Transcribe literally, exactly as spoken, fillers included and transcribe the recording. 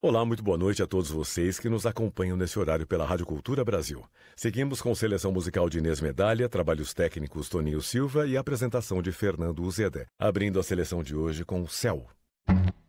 Olá, muito boa noite a todos vocês que nos acompanham nesse horário pela Rádio Cultura Brasil. Seguimos com seleção musical de Inês Medalha, trabalhos técnicos Toninho Silva e apresentação de Fernando Uzeda, abrindo a seleção de hoje com Céu.